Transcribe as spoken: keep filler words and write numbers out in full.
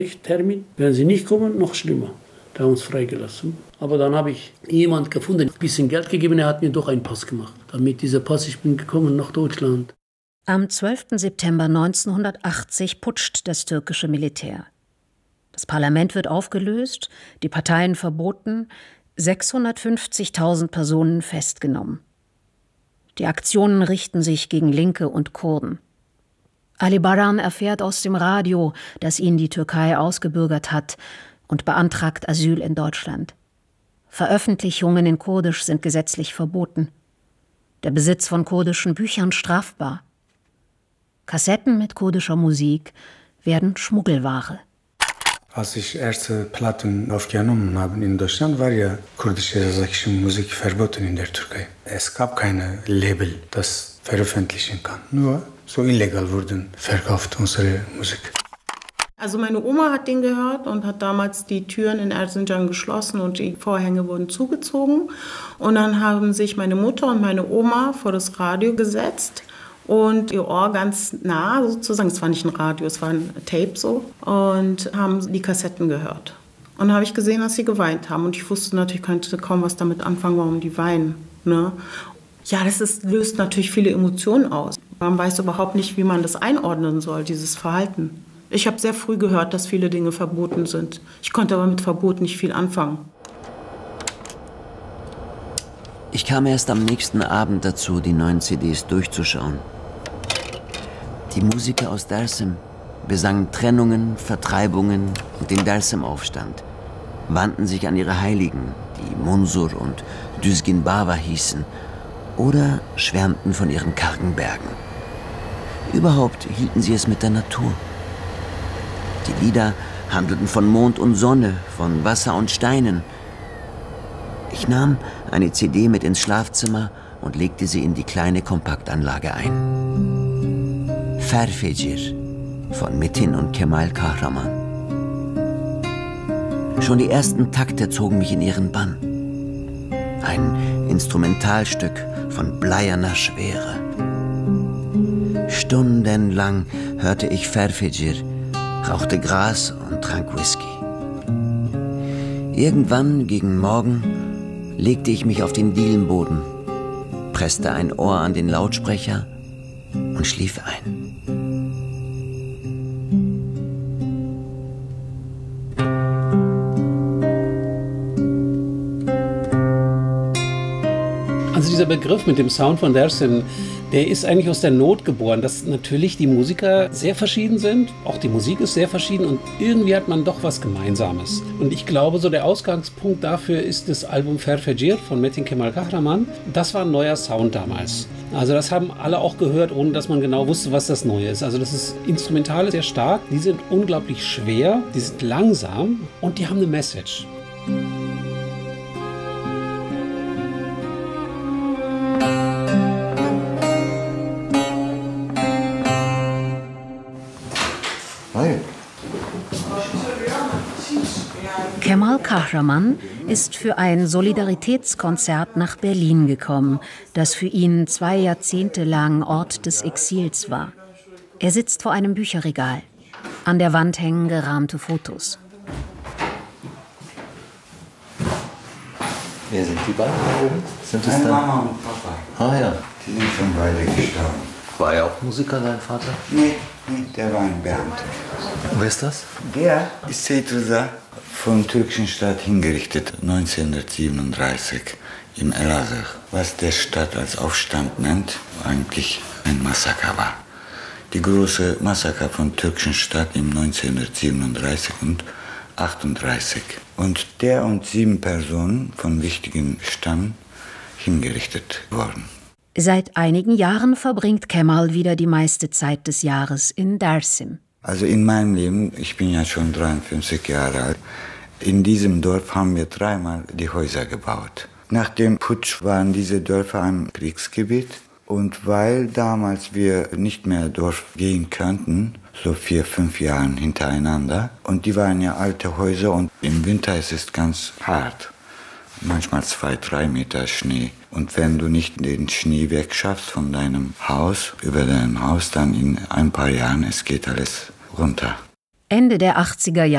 Termin, wenn sie nicht kommen, noch schlimmer. Da haben wir uns freigelassen. Aber dann habe ich jemanden gefunden, ein bisschen Geld gegeben, er hat mir doch einen Pass gemacht. Damit dieser Pass, ich bin gekommen nach Deutschland. Am zwölften September neunzehnhundertachtzig putscht das türkische Militär. Das Parlament wird aufgelöst, die Parteien verboten, sechshundertfünfzigtausend Personen festgenommen. Die Aktionen richten sich gegen Linke und Kurden. Ali Baran erfährt aus dem Radio, dass ihn die Türkei ausgebürgert hat und beantragt Asyl in Deutschland. Veröffentlichungen in Kurdisch sind gesetzlich verboten. Der Besitz von kurdischen Büchern strafbar. Kassetten mit kurdischer Musik werden Schmuggelware. Als ich erste Platten aufgenommen habe in Deutschland, war ja kurdische Musik verboten in der Türkei. Es gab keine Label, das veröffentlichen kann. Nur so illegal wurden verkauft unsere Musik. Also meine Oma hat den gehört und hat damals die Türen in Erzincan geschlossen und die Vorhänge wurden zugezogen. Und dann haben sich meine Mutter und meine Oma vor das Radio gesetzt und ihr Ohr ganz nah sozusagen, es war nicht ein Radio, es war ein Tape so, und haben die Kassetten gehört. Und dann habe ich gesehen, dass sie geweint haben und ich wusste natürlich, könnte kaum was damit anfangen, warum die weinen. Ne? Ja, das ist, löst natürlich viele Emotionen aus. Man weiß überhaupt nicht, wie man das einordnen soll, dieses Verhalten. Ich habe sehr früh gehört, dass viele Dinge verboten sind. Ich konnte aber mit Verbot nicht viel anfangen. Ich kam erst am nächsten Abend dazu, die neuen C Ds durchzuschauen. Die Musiker aus Dersim besangen Trennungen, Vertreibungen und den Dersim-Aufstand, wandten sich an ihre Heiligen, die Munsur und Düzgin Baba hießen, oder schwärmten von ihren kargen Bergen. Überhaupt hielten sie es mit der Natur. Die Lieder handelten von Mond und Sonne, von Wasser und Steinen. Ich nahm eine C D mit ins Schlafzimmer und legte sie in die kleine Kompaktanlage ein. Ferfecir von Metin und Kemal Kahraman. Schon die ersten Takte zogen mich in ihren Bann. Ein Instrumentalstück von bleierner Schwere. Stundenlang hörte ich Ferfecir, rauchte Gras und trank Whisky. Irgendwann gegen Morgen legte ich mich auf den Dielenboden, presste ein Ohr an den Lautsprecher und schlief ein. Also dieser Begriff mit dem Sound von Dersim, der ist eigentlich aus der Not geboren, dass natürlich die Musiker sehr verschieden sind, auch die Musik ist sehr verschieden und irgendwie hat man doch was Gemeinsames. Und ich glaube, so der Ausgangspunkt dafür ist das Album Ferfecir von Metin Kemal Kahraman. Das war ein neuer Sound damals. Also das haben alle auch gehört, ohne dass man genau wusste, was das Neue ist. Also das ist instrumental sehr stark, die sind unglaublich schwer, die sind langsam und die haben eine Message. Kemal Kahraman ist für ein Solidaritätskonzert nach Berlin gekommen, das für ihn zwei Jahrzehnte lang Ort des Exils war. Er sitzt vor einem Bücherregal. An der Wand hängen gerahmte Fotos. Wer sind die beiden da oben? Sind das Meine dann? Mama und Papa. Ah ja. Die sind schon beide gestorben. War er auch Musiker, dein Vater? Nee, nee, der war ein Beamter. Wer ist das? Der ist Seyit Rıza, vom türkischen Staat hingerichtet, neunzehnhundertsiebenunddreißig im Elazığ. Was der Staat als Aufstand nennt, eigentlich ein Massaker war. Die große Massaker vom türkischen Staat im neunzehnhundertsiebenunddreißig und achtunddreißig. Und der und sieben Personen von wichtigen Stamm hingerichtet worden. Seit einigen Jahren verbringt Kemal wieder die meiste Zeit des Jahres in Dersim. Also in meinem Leben, ich bin ja schon dreiundfünfzig Jahre alt, in diesem Dorf haben wir dreimal die Häuser gebaut. Nach dem Putsch waren diese Dörfer ein Kriegsgebiet. Und weil damals wir nicht mehr Dorf gehen könnten, so vier, fünf Jahre hintereinander, und die waren ja alte Häuser und im Winter ist es ganz hart. Manchmal zwei, drei Meter Schnee. Und wenn du nicht den Schnee wegschaffst von deinem Haus, über deinem Haus, dann in ein paar Jahren, es geht alles runter. Ende der achtziger Jahre